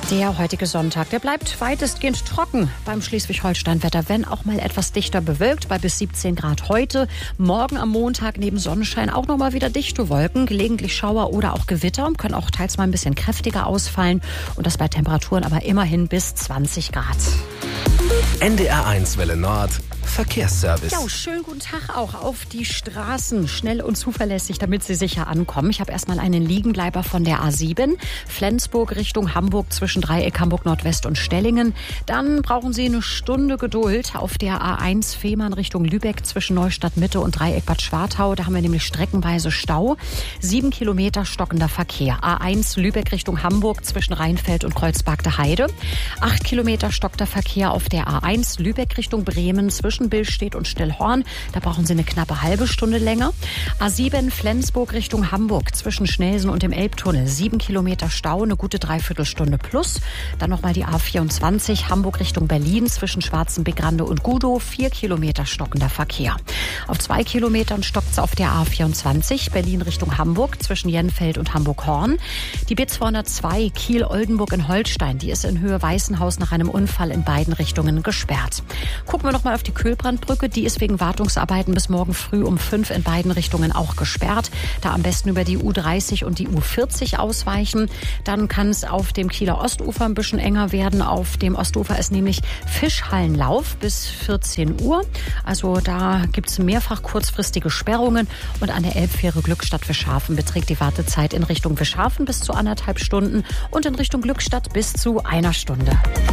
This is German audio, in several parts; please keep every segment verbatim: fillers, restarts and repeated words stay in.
Der heutige Sonntag, der bleibt weitestgehend trocken beim Schleswig-Holstein-Wetter, wenn auch mal etwas dichter bewölkt, bei bis siebzehn Grad heute. Morgen am Montag neben Sonnenschein auch noch mal wieder dichte Wolken, gelegentlich Schauer oder auch Gewitter, können auch teils mal ein bisschen kräftiger ausfallen und das bei Temperaturen aber immerhin bis zwanzig Grad. N D R eins Welle Nord, Verkehrsservice. Ja, schönen guten Tag auch auf die Straßen. Schnell und zuverlässig, damit Sie sicher ankommen. Ich habe erstmal einen Liegenbleiber von der A sieben. Flensburg Richtung Hamburg zwischen Dreieck Hamburg Nordwest und Stellingen. Dann brauchen Sie eine Stunde Geduld auf der A eins Fehmarn Richtung Lübeck zwischen Neustadt Mitte und Dreieck Bad Schwartau. Da haben wir nämlich streckenweise Stau. Sieben Kilometer stockender Verkehr. A eins Lübeck Richtung Hamburg zwischen Rheinfeld und Kreuzbergte Heide. Acht Kilometer stockter Verkehr auf der A eins Lübeck Richtung Bremen zwischen Billstedt und Stillhorn. Da brauchen Sie eine knappe halbe Stunde länger. A sieben Flensburg Richtung Hamburg zwischen Schnelsen und dem Elbtunnel. Sieben Kilometer Stau, eine gute Dreiviertelstunde plus. Dann nochmal die A vierundzwanzig Hamburg Richtung Berlin zwischen Schwarzenbeck-Rande und Gudow. Vier Kilometer stockender Verkehr. Auf zwei Kilometern stockt es auf der A vierundzwanzig Berlin Richtung Hamburg zwischen Jenfeld und Hamburg-Horn. Die B zweihundertzwei Kiel-Oldenburg in Holstein, die ist in Höhe Weißenhaus nach einem Unfall in beiden Richtungen gesperrt. Gucken wir nochmal auf die Kühlbrandbrücke. Die ist wegen Wartungsarbeiten bis morgen früh um fünf in beiden Richtungen auch gesperrt. Da am besten über die U dreißig und die U vierzig ausweichen. Dann kann es auf dem Kieler Ostufer ein bisschen enger werden. Auf dem Ostufer ist nämlich Fischhallenlauf bis vierzehn Uhr. Also da gibt es mehrfach kurzfristige Sperrungen. Und an der Elbfähre Glückstadt Wischhafen beträgt die Wartezeit in Richtung Wischhafen bis zu anderthalb Stunden und in Richtung Glückstadt bis zu einer Stunde.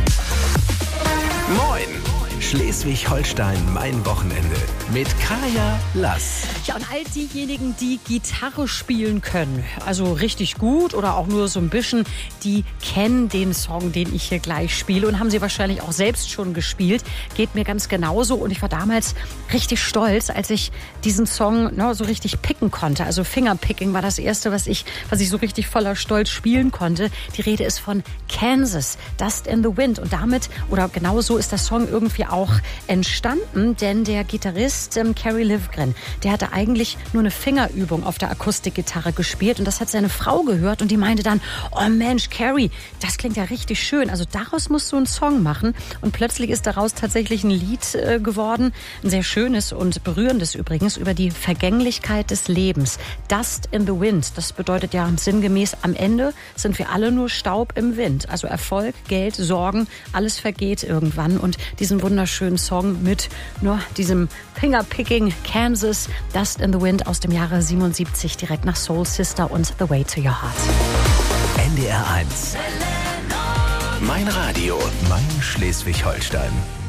Moin! Schleswig-Holstein, mein Wochenende mit Kaya Lass. Ja, und all diejenigen, die Gitarre spielen können, also richtig gut oder auch nur so ein bisschen, die kennen den Song, den ich hier gleich spiele und haben sie wahrscheinlich auch selbst schon gespielt. Geht mir ganz genauso und ich war damals richtig stolz, als ich diesen Song no, so richtig picken konnte. Also Fingerpicking war das erste, was ich, was ich so richtig voller Stolz spielen konnte. Die Rede ist von Kansas, Dust in the Wind und damit, oder genau so ist der Song irgendwie auch entstanden, denn der Gitarrist ähm, Kerry Livgren, der hatte eigentlich nur eine Fingerübung auf der Akustikgitarre gespielt und das hat seine Frau gehört und die meinte dann, oh Mensch, Kerry, das klingt ja richtig schön, also daraus musst du einen Song machen und plötzlich ist daraus tatsächlich ein Lied äh, geworden, ein sehr schönes und berührendes übrigens, über die Vergänglichkeit des Lebens. Dust in the Wind, das bedeutet ja sinngemäß, am Ende sind wir alle nur Staub im Wind, also Erfolg, Geld, Sorgen, alles vergeht irgendwann und diesen wunderschönen Song mit nur diesem Fingerpicking Kansas, Dust in the Wind aus dem Jahre siebenundsiebzig, direkt nach Soul Sister und The Way to Your Heart. N D R eins. Mein Radio, mein Schleswig-Holstein.